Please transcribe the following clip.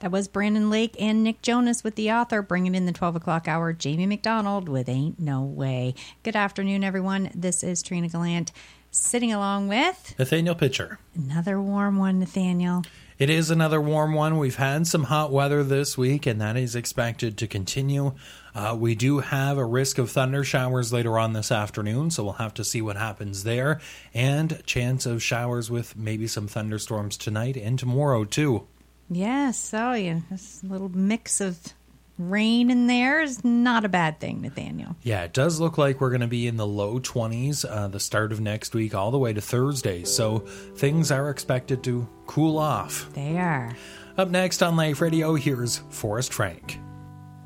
That was Brandon Lake and Nick Jonas with The Author, bringing in the 12 o'clock hour. Jamie McDonald with Ain't No Way. Good afternoon, everyone. This is Trina Gallant, sitting along with Nathaniel Pitcher. Another warm one, Nathaniel. It is another warm one. We've had some hot weather this week, and that is expected to continue. We do have a risk of thunder showers later on this afternoon, so we'll have to see what happens there. And chance of showers with maybe some thunderstorms tonight and tomorrow, too. Yes, this little mix of rain in there is not a bad thing, Nathaniel. Yeah, it does look like we're going to be in the low 20s the start of next week all the way to Thursday, so things are expected to cool off. They are. Up next on Life Radio, here's Forrest Frank.